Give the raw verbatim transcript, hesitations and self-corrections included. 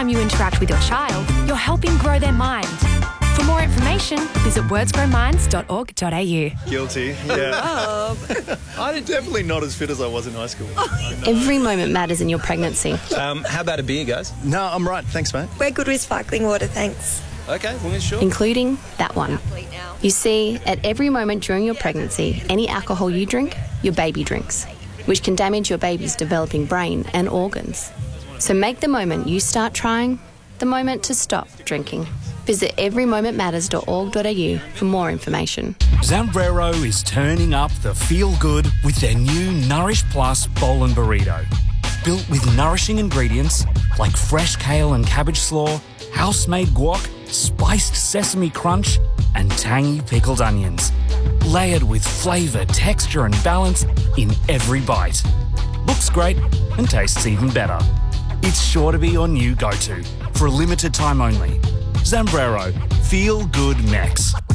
time you interact with your child, you're helping grow their mind. For more information, visit words grow minds dot org dot a u. Guilty, yeah. I'm definitely not as fit as I was in high school. Every moment matters in your pregnancy. Um, how about a beer, guys? No, I'm right. Thanks, mate. We're good with sparkling water, thanks. Okay, well, sure. Including that one. You see, at every moment during your pregnancy, any alcohol you drink, your baby drinks, which can damage your baby's developing brain and organs. So make the moment you start trying the moment to stop drinking. Visit every moment matters dot org dot a u for more information. Zambrero is turning up the feel-good with their new Nourish Plus Bowl and Burrito. Built with nourishing ingredients like fresh kale and cabbage slaw, house-made guac, spiced sesame crunch, and tangy pickled onions. Layered with flavour, texture and balance in every bite. Looks great and tastes even better. It's sure to be your new go-to for a limited time only. Zambrero, feel good Mex.